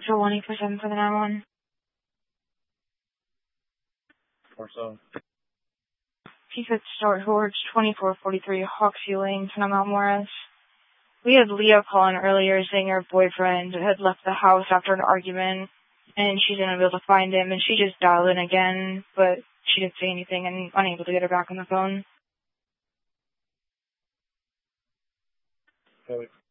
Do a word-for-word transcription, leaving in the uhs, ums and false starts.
So one eight four seven for the nine one. Four seven. P fifth Star George, twenty-four forty-three Hawksview Lane, Santa Mount Morris. We had Leah calling earlier saying her boyfriend had left the house after an argument, and she's unable to find him, and she just dialed in again, but she didn't say anything and unable to get her back on the phone. Okay.